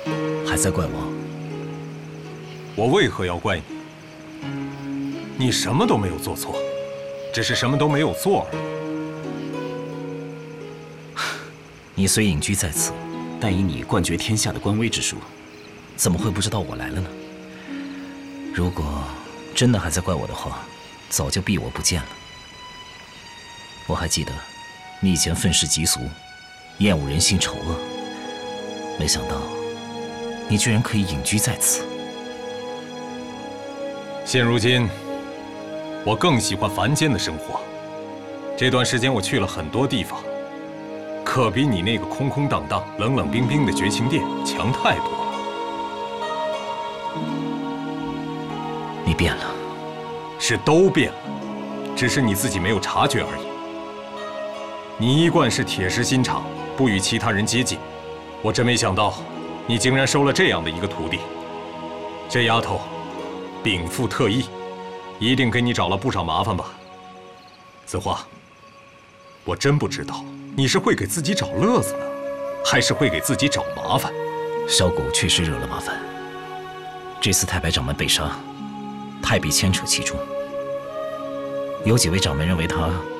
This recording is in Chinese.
还在怪我？ 我为何要怪你？你什么都没有做错，只是什么都没有做而已。 你虽隐居在此，但以你冠绝天下的官威之术，怎么会不知道我来了呢？如果真的还在怪我的话，早就避我不见了。我还记得，你以前愤世嫉俗，厌恶人心丑恶，没想到你居然可以隐居在此。 现如今，我更喜欢凡间的生活。这段时间我去了很多地方，可比你那个空空荡荡、冷冷冰冰的绝情殿强太多了。 你变了， 是都变了，只是你自己没有察觉而已。你一贯是铁石心肠，不与其他人接近。我真没想到，你竟然收了这样的一个徒弟。这丫头，禀赋特异，一定给你找了不少麻烦吧？子画，我真不知道你是会给自己找乐子呢，还是会给自己找麻烦。 小狗确实惹了麻烦。这次太白掌门被杀，太婢牵扯其中，有几位掌门认为他